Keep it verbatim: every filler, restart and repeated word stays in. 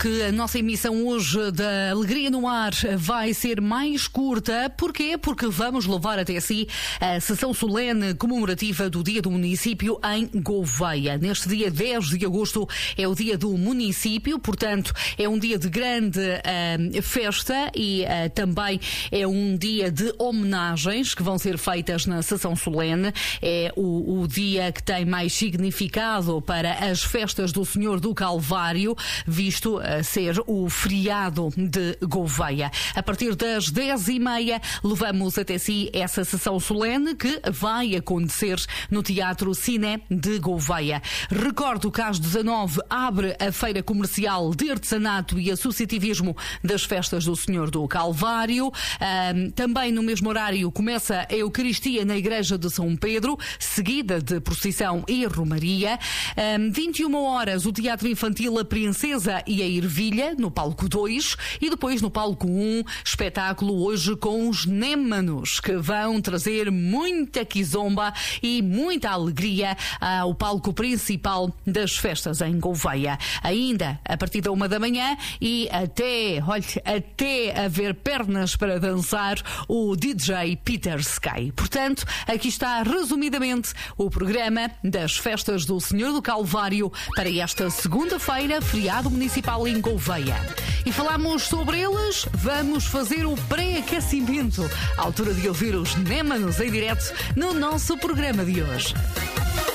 que a nossa emissão hoje da Alegria no Ar vai ser mais curta. Porquê? Porque vamos levar até si a sessão solene comemorativa do Dia do Município em Gouveia. Neste dia dez de agosto é o Dia do Município, portanto é um dia de grande uh, festa e uh, também é um dia de homenagens que vão ser feitas na sessão solene. É o, o dia que tem mais significado para as festas do Senhor do Calvário, visto a ser o feriado de Gouveia. A partir das dez e meia levamos até si essa sessão solene que vai acontecer no Teatro Ciné de Gouveia. Recordo que às dezanove abre a Feira Comercial de Artesanato e Associativismo das Festas do Senhor do Calvário. Um, também no mesmo horário começa a Eucaristia na Igreja de São Pedro, seguida de procissão e romaria. Um, vinte e uma horas o Teatro Infantil A Princesa e a Ervilha, no palco dois, e depois no palco um, espetáculo hoje com os Némanos, que vão trazer muita quizomba e muita alegria ao palco principal das festas em Gouveia. Ainda a partir da uma da manhã e até, olha, até haver pernas para dançar, o D J Peter Sky. Portanto, aqui está resumidamente o programa das festas do Senhor do Calvário para esta segunda-feira, feriado municipal em Gouveia. E falamos sobre eles, vamos fazer o pré-aquecimento, à altura de ouvir os Némanos em direto no nosso programa de hoje.